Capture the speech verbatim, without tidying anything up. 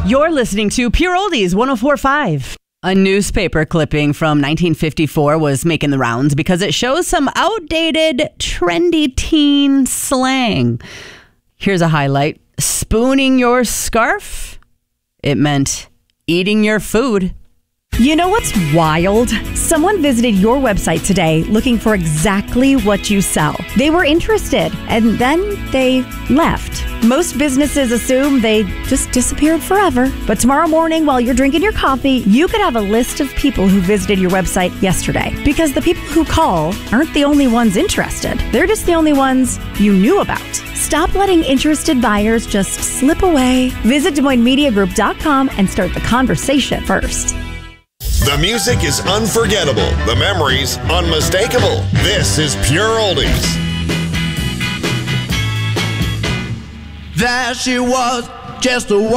You're listening to Pure Oldies one oh four point five. A newspaper clipping from nineteen fifty-four was making the rounds because it shows some outdated, trendy teen slang. Here's a highlight. Spooning your scarf? It meant eating your food. You know what's wild? Someone visited your website today looking for exactly what you sell. They were interested, and then they left. Most businesses assume they just disappeared forever. But tomorrow morning, while you're drinking your coffee, you could have a list of people who visited your website yesterday. Because the people who call aren't the only ones interested. They're just the only ones you knew about. Stop letting interested buyers just slip away. Visit Des Moines Media Group dot com and start the conversation first. The music is unforgettable. The memories unmistakable. This is Pure Oldies. There she was, just a